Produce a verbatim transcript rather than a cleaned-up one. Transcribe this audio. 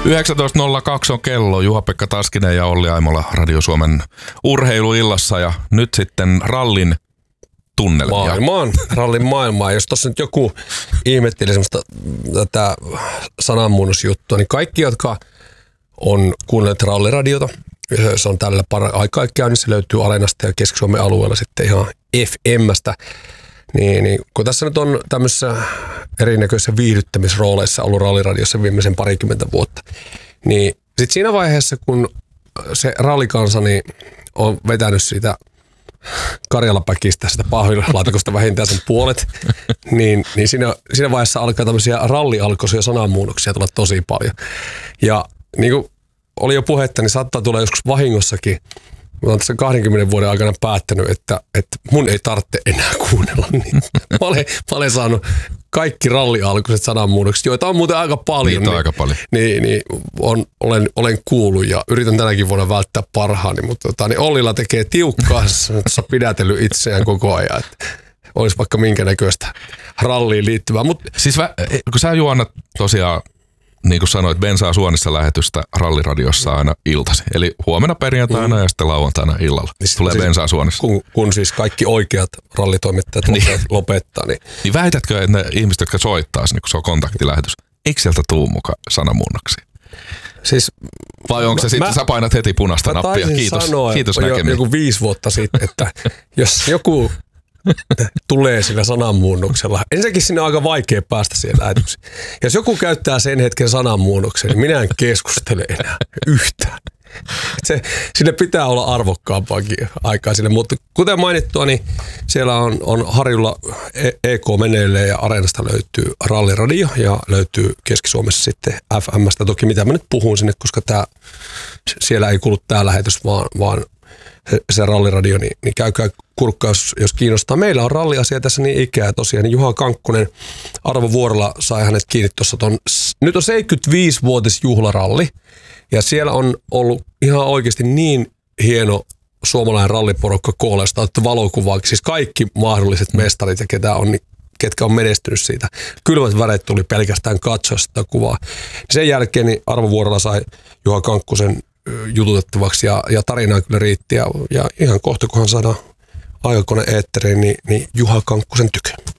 yhdeksäntoista nolla kaksi on kello. Juha-Pekka Taskinen ja Olli Aimola Radio Suomen urheiluillassa ja nyt sitten rallin tunnelmia. Maailmaan, rallin maailmaa. Jos tuossa nyt joku ihmetteli semmoista tätä sananmuunnosjuttua, niin kaikki, jotka on kuunnelleet ralliradiota, se on tällä aikaa käynnissä, löytyy Areenasta ja Keski-Suomen alueella sitten ihan F M:stä. Niin, niin, kun tässä nyt on tämmöisissä erinäköisissä viihdyttämisrooleissa ollut ralliradiossa viimeisen parikymmentä vuotta, niin sitten siinä vaiheessa, kun se rallikansa niin on vetänyt siitä Karjalapäkistä, sitä pahvilaatikosta vähintään sen puolet, niin, niin siinä, siinä vaiheessa alkaa tämmöisiä rallialkoisia sananmuunnoksia tulla tosi paljon. Ja niin kuin oli jo puhetta, niin saattaa tulla joskus vahingossakin. Mä oon tässä kahdenkymmenen vuoden aikana päättänyt, että, että mun ei tarvitse enää kuunnella niitä. Mä olen, mä olen saanut kaikki rallialkuiset sananmuunnokset, joita on muuten aika paljon. Niitä on niin, aika paljon. Niin, niin on, olen, olen kuullut ja yritän tänäkin vuonna välttää parhaani, mutta tota, niin Ollilla tekee tiukkaa, että pidätellyt itseään koko ajan. Että olisi vaikka minkä näköistä ralliin liittyvää. Mut, siis kun sä Juana tosiaan, niin kuin sanoit, Bensaa Suonissa lähetystä ralliradiossa aina iltasi. Eli huomenna perjantaina mm. ja sitten lauantaina illalla. Niin tulee siis, Bensaa Suonissa. Kun, kun siis kaikki oikeat rallitoimittajat niin. lopettaa. Niin. niin väitätkö, että ne ihmiset, jotka soittaa, niin kun se on kontaktilähetys, eikö sieltä tuu mukaan sanamuunnoksia? Siis, vai onko se sitten, sä painat heti punaista nappia? Kiitos, sanoa, kiitos jo, näkemiin. joku viisi vuotta sitten, että jos joku tulee sillä sananmuunnoksella. Ensinnäkin sinne on aika vaikea päästä siihen lähetykseen. Jos joku käyttää sen hetken sananmuunnoksen, niin minä en keskustele enää yhtään. Se, sille pitää olla arvokkaampaakin aikaa sille. Mutta kuten mainittua, niin siellä on, on Harjulla E K meneilleen ja Areenasta löytyy ralliradio ja löytyy Keski-Suomessa sitten F M:stä. Toki mitä mä nyt puhun sinne, koska tää, siellä ei kuulu tämä lähetys, vaan, vaan se ralliradio, niin, niin käykää kurkkaa, jos, jos kiinnostaa. Meillä on ralliasia tässä niin ikää tosiaan. Niin Juha Kankkunen, Arvo Vuorola sai hänet kiinni tuossa ton. Nyt on seitsemänkymmentäviisivuotisjuhlaralli ja siellä on ollut ihan oikeasti niin hieno suomalainen ralliporukka kooleista, otettu valokuvaa. Siis kaikki mahdolliset mestarit ja ketä on, ketkä on menestynyt siitä. Kylmät väreet tuli pelkästään katsoa sitä kuvaa. Sen jälkeen niin Arvo Vuorola sai Juha Kankkusen jututettavaksi ja, ja tarinaa kyllä riitti ja, ja ihan kohta kunhan saadaan aikakone eetteriin, niin, niin Juha Kankkusen tykö.